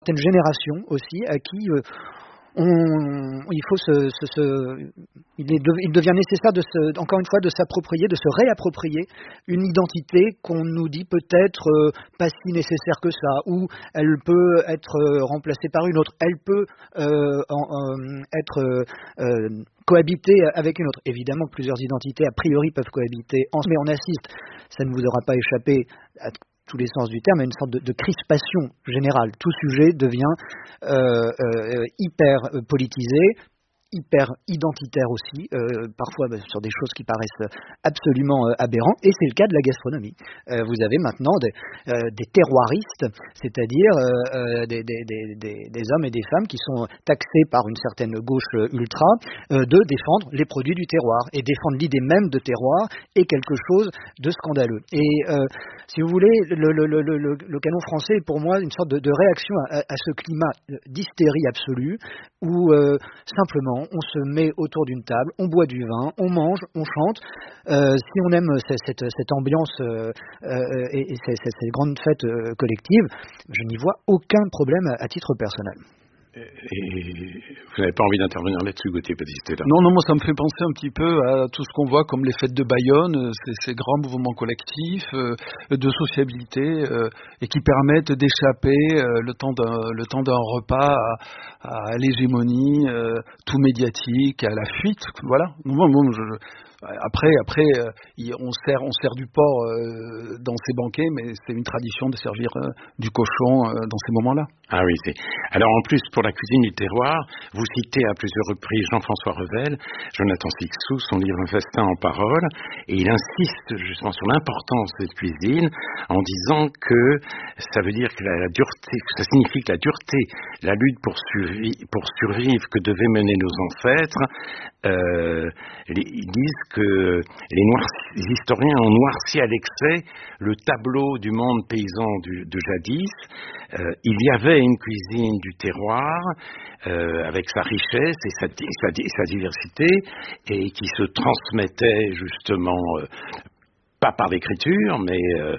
certaines générations aussi à qui il faut il devient nécessaire encore une fois de s'approprier, de se réapproprier une identité qu'on nous dit peut-être pas si nécessaire que ça, ou elle peut être remplacée par une autre, elle peut être cohabiter avec une autre. Évidemment, plusieurs identités a priori peuvent cohabiter ensemble, mais on assiste, ça ne vous aura pas échappé à tous les sens du terme, à une sorte de crispation générale. Tout sujet devient hyper politisé, hyper identitaire aussi, parfois sur des choses qui paraissent absolument aberrantes, et c'est le cas de la gastronomie. Vous avez maintenant des terroiristes, c'est-à-dire des hommes et des femmes qui sont taxés par une certaine gauche ultra de défendre les produits du terroir, et défendre l'idée même de terroir est quelque chose de scandaleux. Et si vous voulez, le canon français est pour moi une sorte de réaction à ce climat d'hystérie absolue, où simplement on se met autour d'une table, on boit du vin, on mange, on chante. Si on aime cette ambiance et ces grandes fêtes collectives, je n'y vois aucun problème à titre personnel. Et vous n'avez pas envie d'intervenir là-dessus, Gauthier Battistella? Non, moi ça me fait penser un petit peu à tout ce qu'on voit comme les fêtes de Bayonne, ces grands mouvements collectifs de sociabilité et qui permettent d'échapper le temps d'un repas à l'hégémonie tout médiatique, à la fuite, voilà. Après, on sert du porc dans ces banquets, mais c'est une tradition de servir du cochon dans ces moments-là. Ah oui, alors en plus, pour la cuisine du terroir, vous citez à plusieurs reprises Jean-François Revel, Jonathan Sixou, son livre Un festin en paroles, et il insiste justement sur l'importance de cette cuisine en disant que ça veut dire que la dureté, que ça signifie que la dureté, la lutte pour survivre que devaient mener nos ancêtres, ils disent que les historiens ont noirci à l'excès le tableau du monde paysan de jadis. Il y avait une cuisine du terroir avec sa richesse et sa diversité, et qui se transmettait justement pas par l'écriture, mais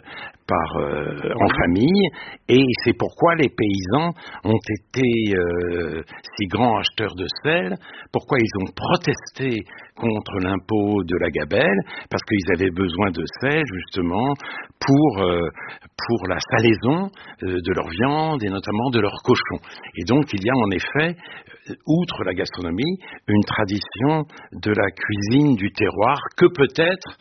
en famille, et c'est pourquoi les paysans ont été si grands acheteurs de sel, pourquoi ils ont protesté contre l'impôt de la gabelle, parce qu'ils avaient besoin de sel justement pour la salaison de leur viande et notamment de leurs cochons. Et donc il y a en effet, outre la gastronomie, une tradition de la cuisine du terroir que peut-être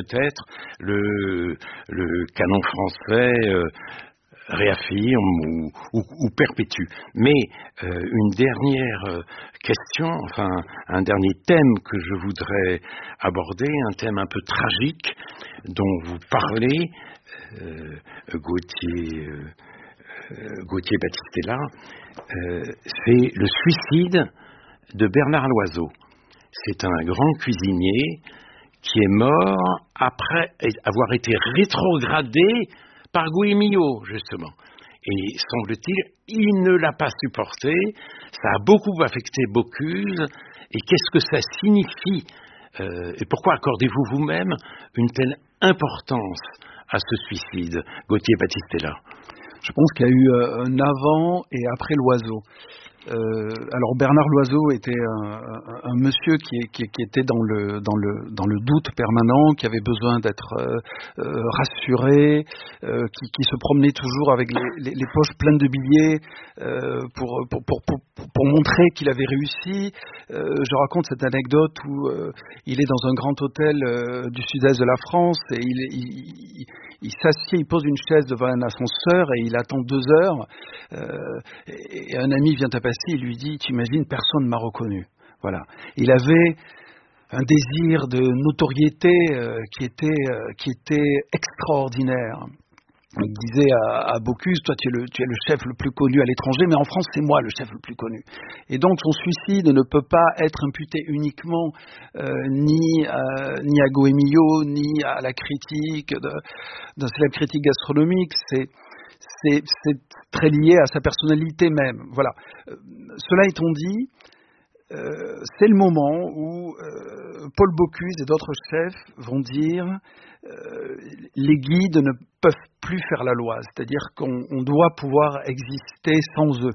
le canon français réaffirme ou perpétue. Mais une dernière question, enfin un dernier thème que je voudrais aborder, un thème un peu tragique dont vous parlez, Gauthier Battistella, c'est le suicide de Bernard Loiseau. C'est un grand cuisinier qui est mort après avoir été rétrogradé par Guimillot, justement. Et semble-t-il, il ne l'a pas supporté, ça a beaucoup affecté Bocuse, et qu'est-ce que ça signifie et pourquoi accordez-vous vous-même une telle importance à ce suicide, Gauthier Battistella? Je pense qu'il y a eu un avant et après Loiseau. Alors Bernard Loiseau était un monsieur qui était dans le doute permanent, qui avait besoin d'être rassuré, qui se promenait toujours avec les poches pleines de billets pour montrer qu'il avait réussi. Je raconte cette anecdote où il est dans un grand hôtel du sud-est de la France et il s'assied, il pose une chaise devant un ascenseur et il attend 2 heures et un ami vient à passer, il lui dit, t'imagines, personne ne m'a reconnu. Voilà. Il avait un désir de notoriété qui était extraordinaire. Il disait à Bocuse, toi tu es le chef le plus connu à l'étranger, mais en France c'est moi le chef le plus connu. Et donc son suicide ne peut pas être imputé uniquement ni à Goemio, ni à la critique d'un célèbre critique gastronomique. C'est très lié à sa personnalité même. Voilà. Cela étant dit, c'est le moment où Paul Bocuse et d'autres chefs vont dire les guides ne peuvent plus faire la loi, c'est-à-dire qu'on doit pouvoir exister sans eux.